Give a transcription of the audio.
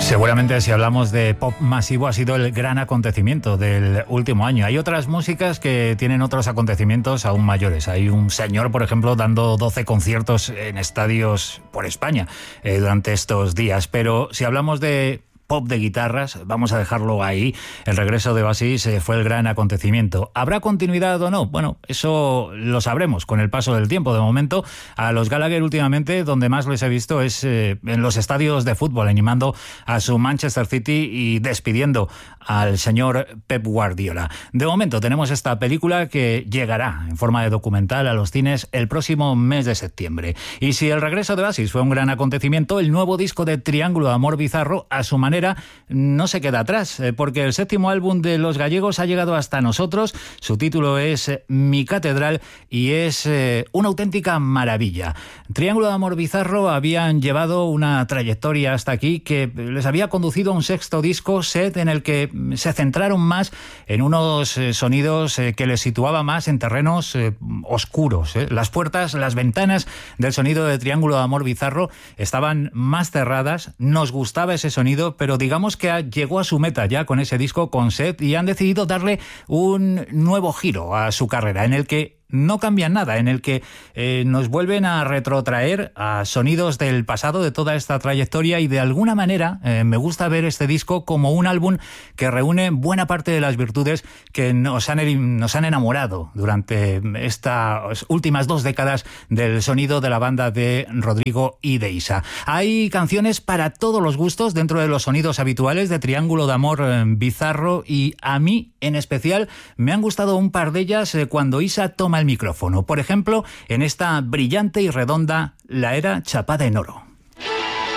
Seguramente si hablamos de pop masivo ha sido el gran acontecimiento del último año. Hay otras músicas que tienen otros acontecimientos aún mayores. Hay un señor, por ejemplo, dando 12 conciertos en estadios por España durante estos días. Pero si hablamos de pop de guitarras, vamos a dejarlo ahí. El regreso de Oasis fue el gran acontecimiento. ¿Habrá continuidad o no? Bueno, eso lo sabremos con el paso del tiempo. De momento, a los Gallagher últimamente, donde más les he visto es en los estadios de fútbol, animando a su Manchester City y despidiendo al señor Pep Guardiola. De momento tenemos esta película que llegará en forma de documental a los cines el próximo mes de septiembre. Y si el regreso de Oasis fue un gran acontecimiento, el nuevo disco de Triángulo de Amor Bizarro, a su manera, no se queda atrás, porque el séptimo álbum de los gallegos ha llegado hasta nosotros. Su título es Mi Catedral y es una auténtica maravilla. Triángulo de Amor Bizarro habían llevado una trayectoria hasta aquí que les había conducido a un sexto disco, Set, en el que se centraron más en unos sonidos que les situaba más en terrenos oscuros. Las puertas, las ventanas del sonido de Triángulo de Amor Bizarro estaban más cerradas. Nos gustaba ese sonido, pero digamos que llegó a su meta ya con ese disco, con Set, y han decidido darle un nuevo giro a su carrera, en el que no cambian nada, en el que nos vuelven a retrotraer a sonidos del pasado de toda esta trayectoria, y de alguna manera me gusta ver este disco como un álbum que reúne buena parte de las virtudes que nos han enamorado durante estas últimas 2 décadas del sonido de la banda de Rodrigo y de Isa. Hay canciones para todos los gustos dentro de los sonidos habituales de Triángulo de Amor Bizarro, y a mí en especial me han gustado un par de ellas cuando Isa toma el micrófono. Por ejemplo, en esta brillante y redonda La Era Chapada en Oro.